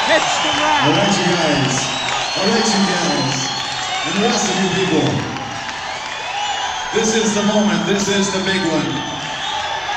Hits the ground. All right, you guys. All right, you guys. And the rest of you people. This is the moment. This is the big one.